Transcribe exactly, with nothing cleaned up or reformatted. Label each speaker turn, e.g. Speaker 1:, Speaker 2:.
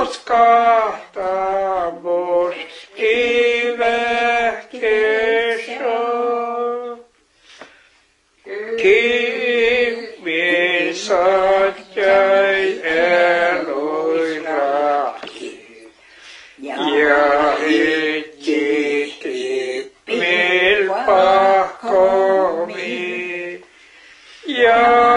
Speaker 1: skatta bort i vekkers år. Til vil satt jeg er loira. Jeg ikke vil bakom i. Jeg